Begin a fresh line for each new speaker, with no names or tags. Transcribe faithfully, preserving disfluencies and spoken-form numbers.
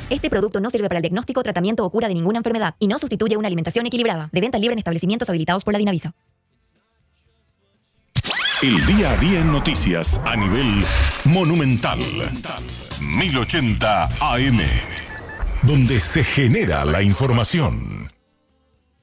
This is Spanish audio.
Este producto no sirve para el diagnóstico, tratamiento o cura de ninguna enfermedad y no sustituye una alimentación equilibrada. De venta libre en establecimientos habilitados por la Dinavisa.
El día a día en noticias a nivel monumental. mil ochenta A M, donde se genera la información.